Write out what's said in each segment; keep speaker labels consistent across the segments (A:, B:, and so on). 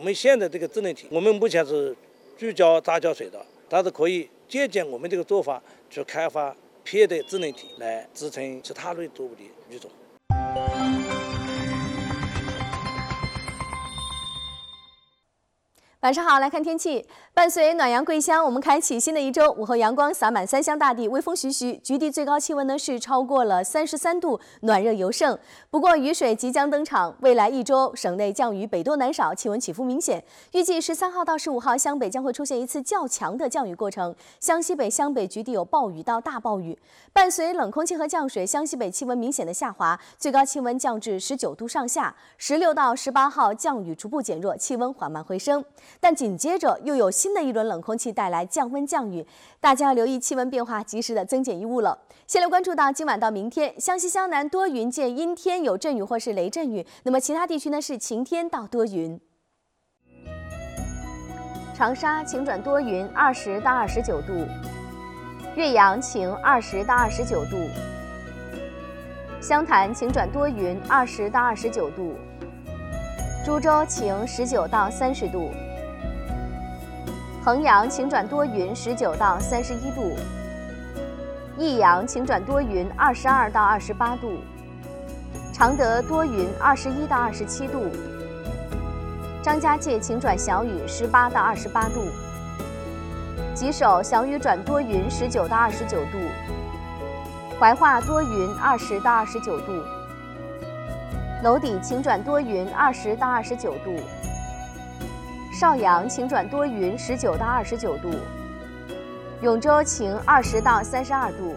A: 们现在这个制冷体，我们目前是聚焦杂交水稻，但是可以借鉴我们这个做法，去开发别的制冷体来支撑其他类作物的育种。
B: 晚上好，来看天气。伴随暖阳归乡，我们开启新的一周。午后阳光洒满三湘大地，微风徐徐，局地最高气温呢是超过了33度，暖热尤盛。不过雨水即将登场，未来一周省内降雨北多南少，气温起伏明显。预计13号到15号，湘北将会出现一次较强的降雨过程，湘西北、湘北局地有暴雨到大暴雨。伴随冷空气和降水，湘西北气温明显的下滑，最高气温降至19度上下。16到18号降雨逐步减弱，气温缓慢回升。但紧接着又有新的一轮冷空气带来降温降雨，大家要留意气温变化，及时的增减衣物了。先来关注到今晚到明天，湘西湘南多云见阴天，有阵雨或是雷阵雨，那么其他地区呢是晴天到多云。长沙晴转多云，20到29度；岳阳晴，20到29度；湘潭晴转多云，20到29度；株洲晴，19到30度；衡阳晴转多云，19到31度；益阳晴转多云，22到28度；常德多云，21到27度；张家界晴转小雨，18到28度；吉首小雨转多云，19到29度；怀化多云，20到29度；娄底晴转多云，20到29度；邵阳晴转多云，19到29度；永州晴，20到32度；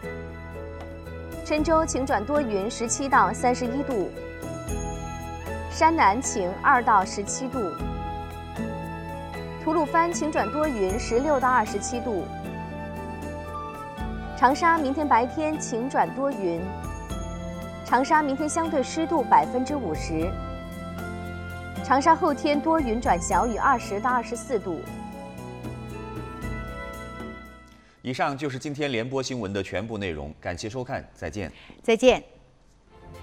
B: 郴州晴转多云，17到31度；山南晴，2到17度；吐鲁番晴转多云，16到27度；长沙明天白天晴转多云；长沙明天相对湿度50%；长沙后天多云转小雨，20到24度。
C: 以上就是今天联播新闻的全部内容，感谢收看，再见。
D: 再见。